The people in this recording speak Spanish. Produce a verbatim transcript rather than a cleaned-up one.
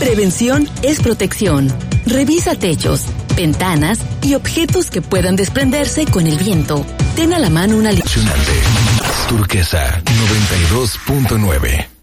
Prevención es protección. Revisa techos, ventanas y objetos que puedan desprenderse con el viento. Ten a la mano una... Turquesa noventa y dos punto nueve.